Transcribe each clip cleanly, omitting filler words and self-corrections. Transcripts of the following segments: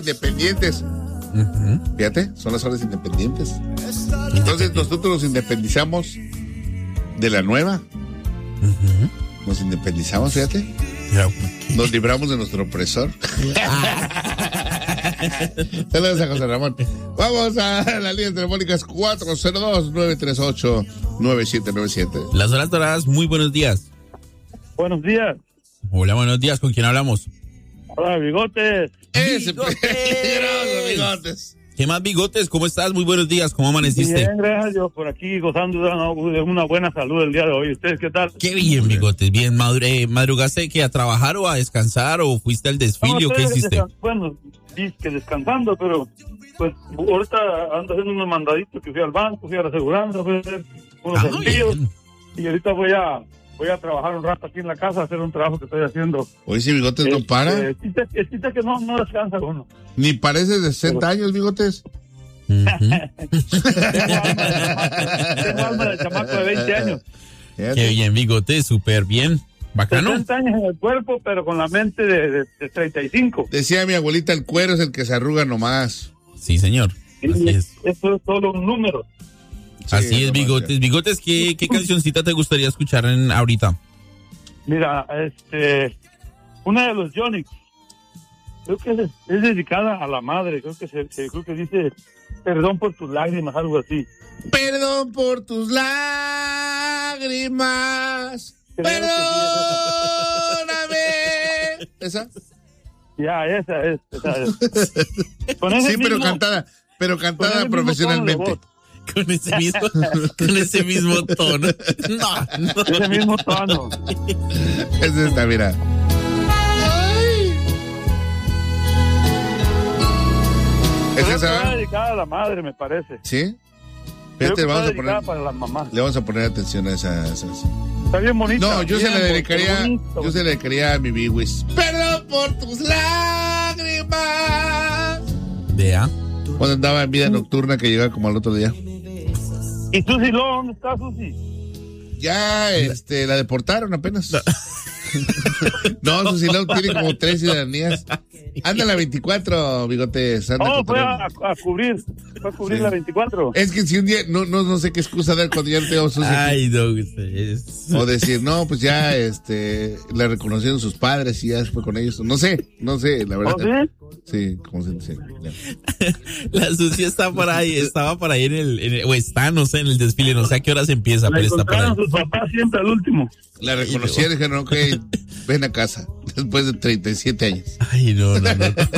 Independientes. Fíjate, son las horas independientes. Entonces nosotros nos independizamos de la nueva. Nos independizamos, fíjate. Nos libramos de nuestro opresor. Saludos a José Ramón. Vamos a las líneas telefónicas 402-938-9797. Las horas doradas, muy buenos días. Buenos días. Hola, buenos días. ¿Con quién hablamos? Hola, Bigotes. Bigotes. ¿Qué más, Bigotes? ¿Cómo estás? Muy buenos días. ¿Cómo amaneciste? Bien, gracias. Yo por aquí gozando de una buena salud el día de hoy. ¿Ustedes qué tal? Qué bien, Bigotes. Bien, ¿madrugaste que a trabajar o a descansar o fuiste al desfile o qué hiciste? Bueno, que descansando, pero pues ahorita ando haciendo unos mandaditos que fui al banco, fui a la aseguranza, fui a hacer unos envíos y ahorita voy a trabajar un rato aquí en la casa, a hacer un trabajo que estoy haciendo. Oye, si Bigotes no para. Es que no descansa uno. Ni pareces de 60 años, Bigotes. Tengo alma de chamaco de 20 años. Qué bien, Bigotes, súper bien. Bacano. 60 años en el cuerpo, pero con la mente de 35. Decía mi abuelita, el cuero es el que se arruga nomás. Sí, señor. Así es. Eso es solo un número. Sí, así es, Bigotes. Bigotes, ¿qué cancioncita te gustaría escuchar ahorita? Mira, una de los Yonix, creo que es dedicada a la madre, creo que dice, perdón por tus lágrimas, algo así. Perdón por tus lágrimas, perdóname. ¿Esa? Ya, esa es. Sí, pero cantada profesionalmente. Con ese mismo tono. No. Ese mismo tono. Es esta, mira. ¿Es esa? Está dedicada a la madre, me parece. ¿Sí? Fíjate, para la mamá. Le vamos a poner atención a esa. Está bien bonita. No, yo se la dedicaría a mi Biwis. Perdón por tus lágrimas. Vea. Cuando andaba en vida nocturna que llegaba como al otro día. ¿Y Susi Lo? ¿Dónde está Susi? Ya, la deportaron apenas. No, Susi Lo tiene como 3 ciudadanías. Anda la 24, Bigotes. Fue a cubrir sí. La 24. Es que si un día, no sé qué excusa dar cuando ya no tengo Susi. Ay, no, o decir, no, pues ya, la reconocieron sus padres y ya fue con ellos. No sé, la verdad. ¿Oh, sí? Sí, como se dice. La Susi estaba por ahí o está, no sé, en el desfile, no sé a qué horas empieza, pero está por ahí. Sus papás siempre al último. La reconocieron y dijeron, ok, ven a casa, después de 37 años. Ay, no. No,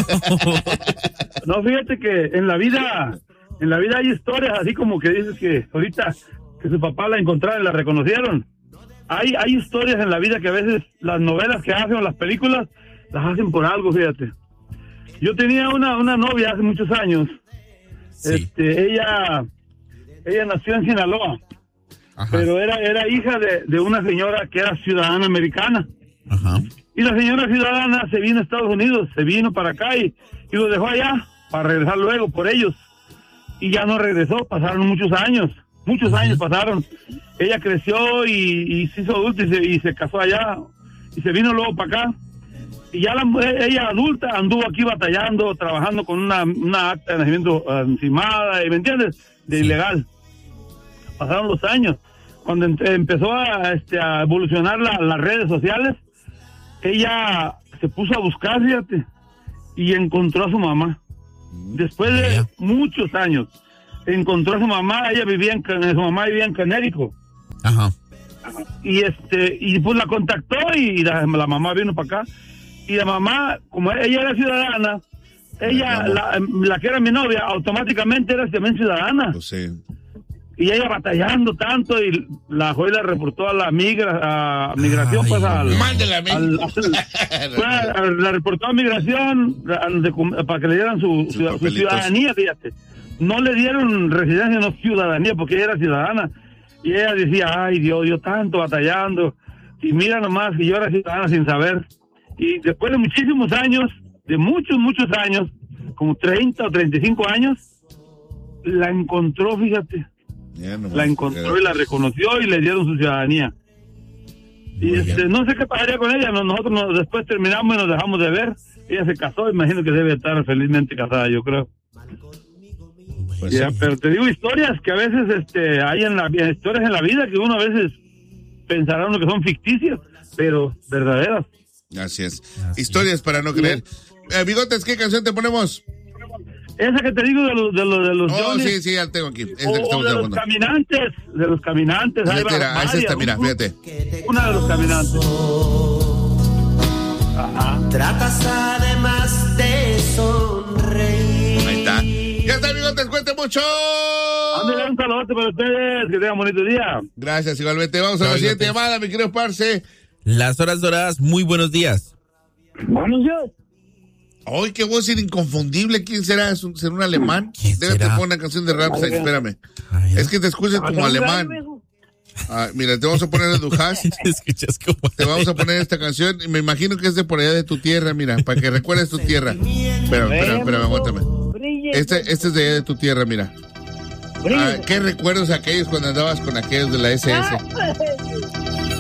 fíjate que en la vida hay historias así como que dices que ahorita que su papá la encontraron y la reconocieron. Hay historias en la vida que a veces las novelas que hacen o las películas las hacen por algo, fíjate. Yo tenía una novia hace muchos años. Sí. Ella nació en Sinaloa. Ajá. Pero era hija de una señora que era ciudadana americana. Ajá. Y la señora ciudadana se vino a Estados Unidos, se vino para acá y lo dejó allá para regresar luego por ellos. Y ya no regresó, pasaron muchos años pasaron. Ella creció y se hizo adulta y se casó allá y se vino luego para acá. Y ya ella adulta anduvo aquí batallando, trabajando con una acta de nacimiento encimada, ¿me entiendes? De ilegal. Pasaron los años. Cuando empezó a evolucionar las redes sociales, ella se puso a buscar, fíjate, y encontró a su mamá. Después de muchos años, encontró a su mamá. Su mamá vivía en Canérico. Ajá. Y pues la contactó y la mamá vino para acá. Y la mamá, como ella era ciudadana, la que era mi novia, automáticamente era también ciudadana. Pues sí. Y ella batallando tanto y la reportó a la migración. La reportó a migración para que le dieran su ciudadanía, fíjate. No le dieron residencia, no ciudadanía, porque ella era ciudadana. Y ella decía, ay Dios, yo tanto batallando. Y mira nomás que yo era ciudadana sin saber. Y después de muchísimos años, de muchos años, como 30 o 35 años, la encontró, fíjate. La encontró y la reconoció y le dieron su ciudadanía. Y no sé qué pasaría con ella. Nosotros después terminamos y nos dejamos de ver. Ella se casó, imagino que debe estar felizmente casada, yo creo. Pues Ya, sí. pero te digo historias que a veces hay historias en la vida que uno a veces pensará uno que son ficticias, pero verdaderas. Así es. Historias para no creer. Bigotes, ¿qué canción te ponemos? Esa que te digo de los Oh, Jones, sí, ya la tengo aquí. Es la que o estamos de los hablando. caminantes. Hay Fíjate, esa está, varias, mira, ¿no? fíjate. Una de los caminantes. Ajá. Tratas además de sonreír. Ahí está. Ya está, Bigotes, cuente mucho. Ándale, un saludote para ustedes, que tengan bonito día. Gracias, igualmente. Vamos a la siguiente llamada, mi querido Parce. Las horas doradas, muy buenos días. Buenos días. Ay, qué voz inconfundible. ¿Quién será? ¿Será un alemán? ¿Quién Debe será? poner una canción de Rammstein, espérame. Ay, Es que te escuchas como alemán. Ah, mira, te vamos a poner de Dujas. te escuchas como... Te vamos a poner esta canción y me imagino que es de por allá de tu tierra, mira, para que recuerdes tu tierra. Espérame, aguántame. Este es de allá de tu tierra, mira. ¿Qué recuerdos aquellos cuando andabas con aquellos de la SS?